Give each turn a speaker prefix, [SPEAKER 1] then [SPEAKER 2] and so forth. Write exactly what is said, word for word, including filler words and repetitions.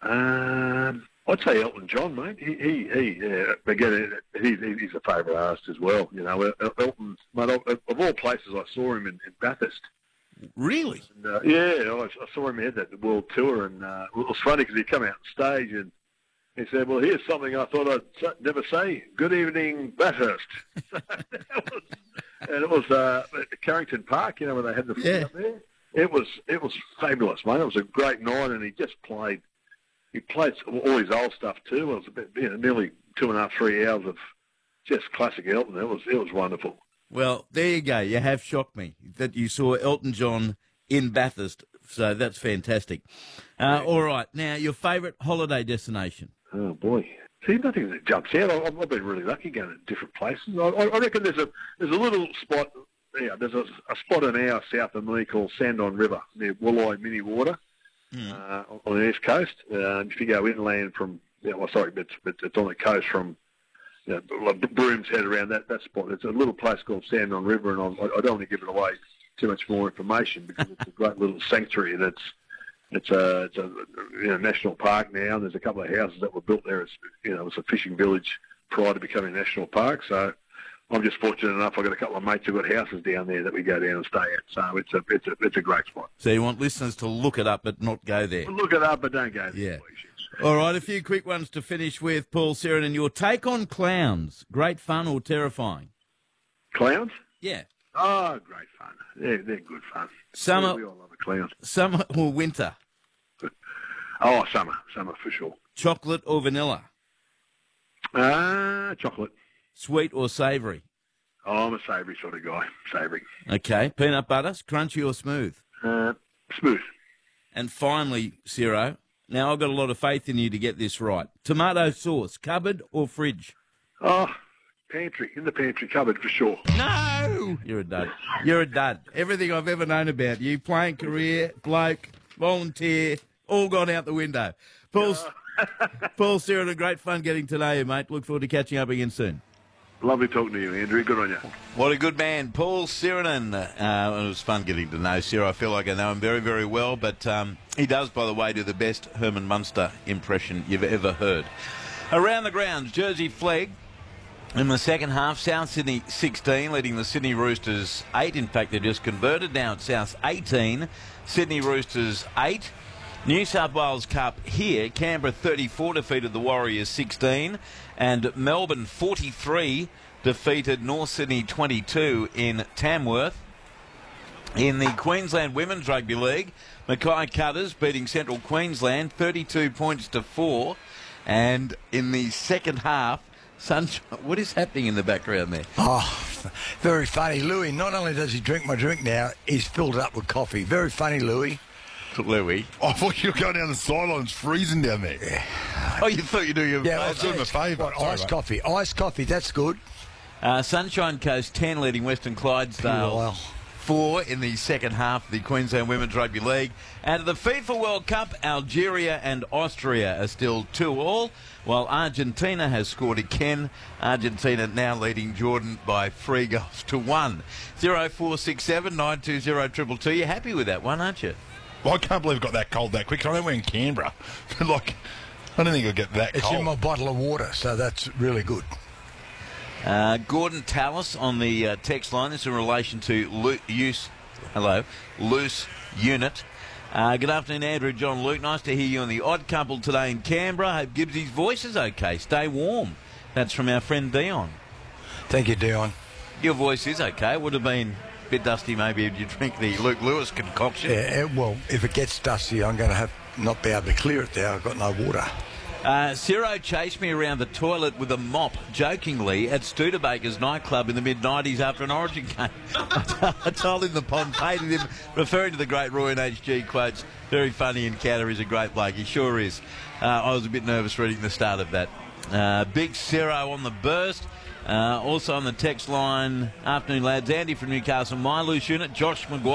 [SPEAKER 1] Um, I'd say Elton John, mate. He, he, he uh, again, he, he's a favourite artist as well. You know, Elton, mate, of, of all places, I saw him in, in Bathurst.
[SPEAKER 2] Really?
[SPEAKER 1] And, uh, yeah, I, I saw him at that world tour, and uh, it was funny because he come out on stage and he said, "Well, here's something I thought I'd never say. Good evening, Bathurst." So that was, and it was uh, at Carrington Park, you know, where they had the
[SPEAKER 2] yeah.
[SPEAKER 1] up there. It was it was fabulous, mate. It was a great night, and he just played. He played all his old stuff too. It was a bit, you know, nearly two and a half, three hours of just classic Elton. It was it was wonderful.
[SPEAKER 2] Well, there you go. You have shocked me that you saw Elton John in Bathurst. So that's fantastic. Uh, all right, now your favourite holiday destination?
[SPEAKER 1] Oh boy. See, nothing that jumps out. I've, I've been really lucky going to different places. I, I reckon there's a there's a little spot. Yeah, there's a, a spot an hour south of me called Sandon River near Woolloy Mini Water mm. uh, on the east coast. Uh, if you go inland from, yeah, well, sorry, it's, it's on the coast from you know, Broom's Head around that, that spot. It's a little place called Sandon River, and I'm, I don't want to give it away too much more information because it's a great little sanctuary that's. It's a, it's a you know, national park now, and there's a couple of houses that were built there. As, you know, it was a fishing village prior to becoming a national park. So I'm just fortunate enough. I've got a couple of mates who've got houses down there that we go down and stay at. So it's a it's a it's a great spot.
[SPEAKER 2] So you want listeners to look it up but not go there?
[SPEAKER 1] Look it up but don't go there.
[SPEAKER 2] Yeah. All right, a few quick ones to finish with, Paul Sironen. Your take on clowns? Great fun or terrifying?
[SPEAKER 1] Clowns?
[SPEAKER 2] Yeah.
[SPEAKER 1] Oh, great fun. They're, they're good fun.
[SPEAKER 2] Summer.
[SPEAKER 1] We all love a clown.
[SPEAKER 2] Summer or winter?
[SPEAKER 1] Oh, summer. Summer for sure.
[SPEAKER 2] Chocolate or vanilla?
[SPEAKER 1] Ah, uh, chocolate.
[SPEAKER 2] Sweet or savoury?
[SPEAKER 1] Oh, I'm a savoury sort of guy. Savoury.
[SPEAKER 2] Okay. Peanut butter, crunchy or smooth?
[SPEAKER 1] Uh, smooth.
[SPEAKER 2] And finally, Ciro, now I've got a lot of faith in you to get this right. Tomato sauce, cupboard or fridge?
[SPEAKER 1] Oh, pantry. In the pantry cupboard for sure.
[SPEAKER 2] No! You're a dud. You're a dud. Everything I've ever known about you, playing career, bloke, volunteer, all gone out the window. Paul, uh. Paul Sironen, great fun getting to know you, mate. Look forward to catching up again soon.
[SPEAKER 1] Lovely talking to you, Andrew. Good on you.
[SPEAKER 2] What a good man, Paul Sironen. Uh, it was fun getting to know Ciro. I feel like I know him very, very well, but um, he does, by the way, do the best Herman Munster impression you've ever heard. Around the grounds, Jersey Flegg. In the second half, South Sydney sixteen, leading the Sydney Roosters eight. In fact, they're just converted. Now it's South eighteen, Sydney Roosters eight. New South Wales Cup here, Canberra thirty-four defeated the Warriors sixteen, and Melbourne forty-three defeated North Sydney twenty-two in Tamworth. In the Queensland Women's Rugby League, Mackay Cutters beating Central Queensland thirty-two points to four, and in the second half, Sunshine, what is happening in the background there?
[SPEAKER 3] Oh, very funny. Louis, not only does he drink my drink now, he's filled it up with coffee. Very funny, Louis.
[SPEAKER 2] Louis.
[SPEAKER 4] I thought you were going down the sidelines freezing down there.
[SPEAKER 3] Yeah.
[SPEAKER 2] Oh, you thought you do your
[SPEAKER 3] yeah,
[SPEAKER 4] I was doing him a favour.
[SPEAKER 3] What, iced
[SPEAKER 4] mate.
[SPEAKER 3] coffee. Iced coffee, that's good.
[SPEAKER 2] Uh, Sunshine Coast ten leading Western Clydesdale
[SPEAKER 3] Wow.
[SPEAKER 2] four in the second half of the Queensland Women's Rugby League. And at the FIFA World Cup, Algeria and Austria are still two all, while Argentina has scored again. Argentina now leading Jordan by three goals to one. zero four six seven nine two zero two two two. You're happy with that one, aren't you?
[SPEAKER 4] Well, I can't believe it got that cold that quick. I know we're in Canberra. like, I don't think it'll get that
[SPEAKER 3] it's
[SPEAKER 4] cold.
[SPEAKER 3] It's in my bottle of water, so that's really good.
[SPEAKER 2] Uh, Gordon Tallis on the uh, text line. This is in relation to lo- use, hello, loose unit. Uh, good afternoon, Andrew, John, Luke. Nice to hear you on the Odd Couple today in Canberra. Hope Gibbsy's voice is okay. Stay warm. That's from our friend Dion.
[SPEAKER 3] Thank you, Dion.
[SPEAKER 2] Your voice is okay. It would have been a bit dusty maybe if you drink the Luke Lewis concoction.
[SPEAKER 3] Yeah, well, if it gets dusty, I'm going to have not be able to clear it there. I've got no water.
[SPEAKER 2] Uh, Ciro chased me around the toilet with a mop, jokingly, at Studebaker's nightclub in the mid nineties after an Origin game. I told him the pond hated him, referring to the great Roy and H G quotes. Very funny encounter. He's a great bloke. He sure is. Uh, I was a bit nervous reading the start of that. Uh, big Ciro on the burst. Uh, also on the text line, afternoon lads, Andy from Newcastle, my loose unit, Josh Maguire.